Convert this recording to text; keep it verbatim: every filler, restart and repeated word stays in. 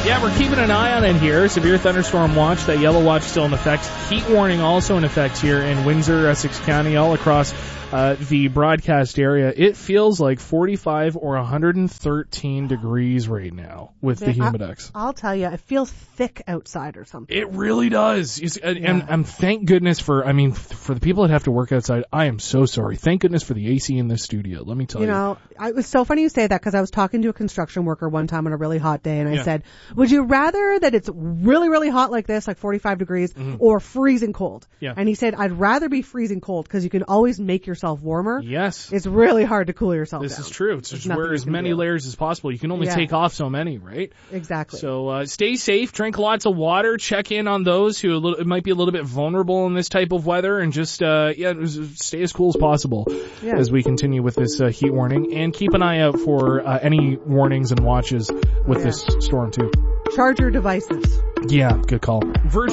Yeah, we're keeping an eye on it here. Severe thunderstorm watch, that yellow watch still in effect. Heat warning also in effect here in Windsor, Essex County, all across uh, the broadcast area. It feels like forty-five or one hundred thirteen degrees right now with the Humidex. I, I'll tell you, it feels thick outside or something. It really does. You see, and, Yeah. and, and thank goodness for, I mean, for the people that have to work outside, I am so sorry. Thank goodness for the A C in this studio. Let me tell you. You know, I, it was so funny you say that because I was talking to a construction worker one time on a really hot day, and I Yeah. said, would you rather that it's really, really hot like this, like forty-five degrees, Mhm. or freezing cold? Yeah. And he said, I'd rather be freezing cold because you can always make yourself warmer. Yes. It's really hard to cool yourself This down. is true. It's There's just nothing wear you as can many do. layers as possible. You can only Yeah. take off so many, right? Exactly. So uh, stay safe, drink lots of water, check in on those who a little, might be a little bit vulnerable in this type of weather, and just uh, yeah, stay as cool as possible Yeah. as we continue with this uh, heat warning. And keep an eye out for uh, any warnings and watches with Yeah. this storm too. Charge your devices. Yeah, good call. Virtual